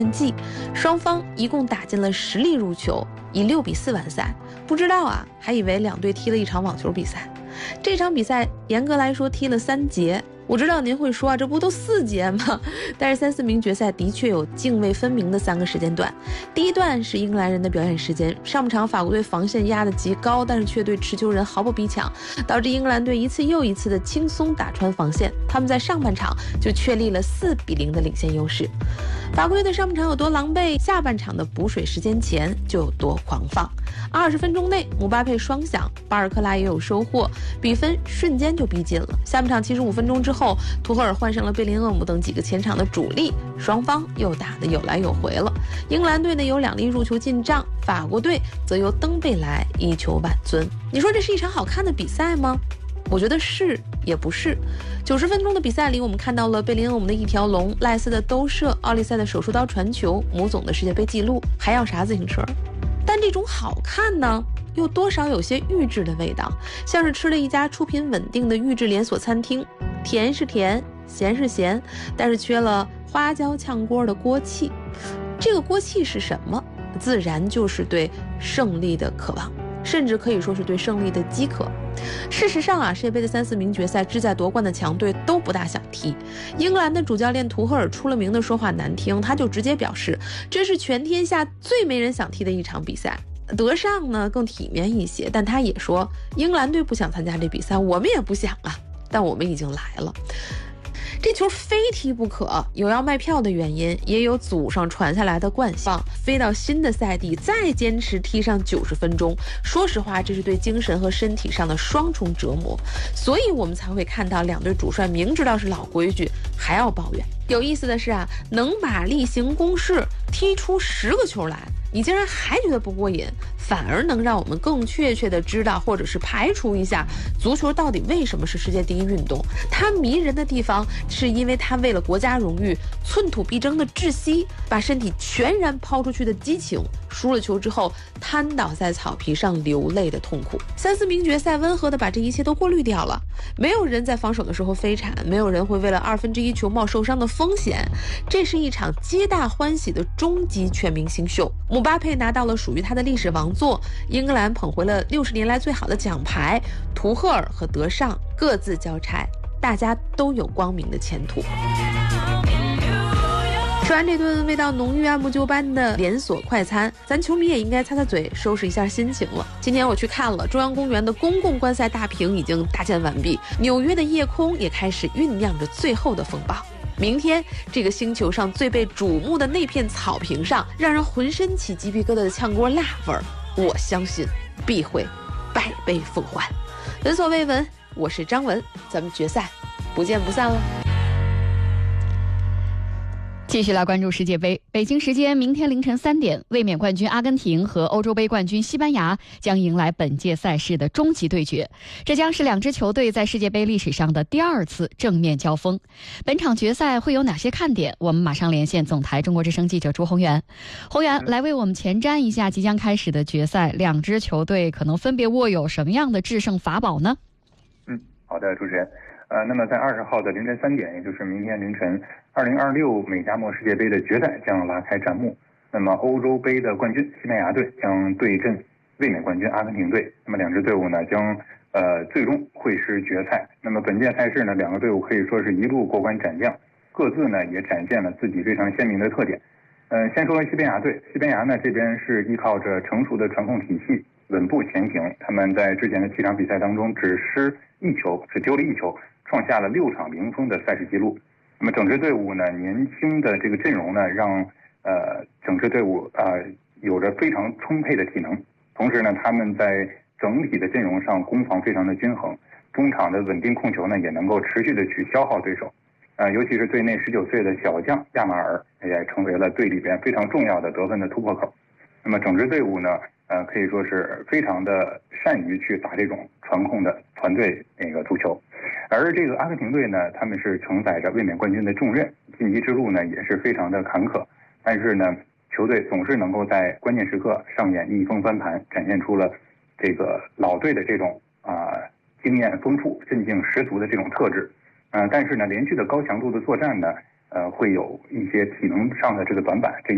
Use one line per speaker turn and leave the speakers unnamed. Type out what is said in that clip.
季，双方一共打进了10粒入球，以6-4完赛。不知道啊，还以为两队踢了一场网球比赛。这场比赛严格来说踢了3节。我知道您会说啊，这不都4节吗？但是3-4名决赛的确有泾渭分明的3个时间段。第一段是英格兰人的表演时间，上半场法国队防线压得极高，但是却对持球人毫不逼抢，导致英格兰队一次又一次的轻松打穿防线。他们在上半场就确立了4-0的领先优势。法国队的上半场有多狼狈，下半场的补水时间前就有多狂放。20分钟内，姆巴佩双响，巴尔克拉也有收获，比分瞬间就逼近了。下半场75分钟之后，图赫尔换上了贝林厄姆等几个前场的主力，双方又打得有来有回了。英格兰队呢有2粒入球进账，法国队则由登贝莱一球挽尊。你说这是一场好看的比赛吗？我觉得是也不是。90分钟的比赛里，我们看到了贝林厄姆的一条龙，赖斯的兜射，奥利塞的手术刀传球，姆总的世界杯纪录，还要啥自行车？但这种好看呢，又多少有些预制的味道，像是吃了一家出品稳定的预制连锁餐厅，甜是甜，咸是咸，但是缺了花椒炝锅的锅气。这个锅气是什么？自然就是对胜利的渴望，甚至可以说是对胜利的饥渴。事实上啊，世界杯的3-4名决赛志在夺冠的强队都不大想踢。英格兰的主教练图赫尔出了名的说话难听，他就直接表示这是全天下最没人想踢的一场比赛。德尚呢更体面一些，但他也说英格兰队不想参加这比赛，我们也不想啊，但我们已经来了。这球非踢不可，有要卖票的原因，也有祖上传下来的惯性。飞到新的赛地，再坚持踢上90分钟，说实话，这是对精神和身体上的双重折磨。所以我们才会看到两队主帅明知道是老规矩，还要抱怨。有意思的是啊，能把例行公事踢出10个球来，你竟然还觉得不过瘾，反而能让我们更确切地知道，或者是排除一下足球到底为什么是世界第一运动。它迷人的地方是因为它为了国家荣誉寸土必争的窒息，把身体全然抛出去的激情，输了球之后瘫倒在草皮上流泪的痛苦。3-4名决赛温和地把这一切都过滤掉了，没有人在防守的时候飞铲，没有人会为了1/2球冒受伤的风险。这是一场皆大欢喜的终极全明星秀。姆巴佩拿到了属于他的历史王座，英格兰捧回了60年来最好的奖牌，图赫尔和德尚各自交差，大家都有光明的前途。吃完这顿味道浓郁按部就班的连锁快餐，咱球迷也应该擦擦嘴，收拾一下心情了。今天我去看了中央公园的公共观赛大屏已经搭建完毕，纽约的夜空也开始酝酿着最后的风暴。明天这个星球上最被瞩目的那片草坪上，让人浑身起鸡皮疙瘩的炝锅辣味儿，我相信必会百倍奉还。闻所未闻，我是张文，咱们决赛不见不散了。
继续来关注世界杯。北京时间明天凌晨3点，卫冕冠军阿根廷和欧洲杯冠军西班牙将迎来本届赛事的终极对决。这将是两支球队在世界杯历史上的第2次正面交锋。本场决赛会有哪些看点？我们马上连线总台中国之声记者朱宏源。宏源，来为我们前瞻一下即将开始的决赛，两支球队可能分别握有什么样的制胜法宝呢？
好的，主持人。那么在20号的凌晨3点，也就是明天凌晨，2026美加墨世界杯的决赛将拉开战幕。那么欧洲杯的冠军西班牙队将对阵卫冕冠军阿根廷队。那么两支队伍呢将最终会师决赛。那么本届赛事呢，两个队伍可以说是一路过关斩将，各自呢也展现了自己非常鲜明的特点。先说西班牙队，西班牙呢这边是依靠着成熟的传控体系稳步前行，他们在之前的7场比赛当中只失1球，只丢了1球，创下了6场零封的赛事记录。那么整支队伍呢，年轻的这个阵容呢，让整支队伍有着非常充沛的体能。同时呢，他们在整体的阵容上攻防非常的均衡，中场的稳定控球呢，也能够持续的去消耗对手。尤其是队内19岁的小将亚马尔也成为了队里边非常重要的得分的突破口。那么整支队伍呢，可以说是非常的善于去打这种传控的团队足球。而这个阿根廷队呢，他们是承载着卫冕冠军的重任，晋级之路呢也是非常的坎坷。但是呢，球队总是能够在关键时刻上演逆风翻盘，展现出了这个老队的这种经验丰富、韧劲十足的这种特质。但是呢，连续的高强度的作战呢，会有一些体能上的这个短板，这